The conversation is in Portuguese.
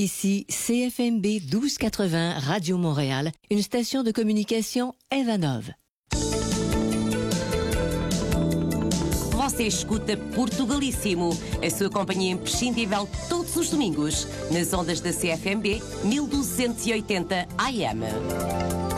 Ici CFMB 1280 Radio Montréal, une station de communication Evanov. Você escuta Portugalíssimo, a sua companhia imprescindível todos os domingos, nas ondas da CFMB 1280 AM.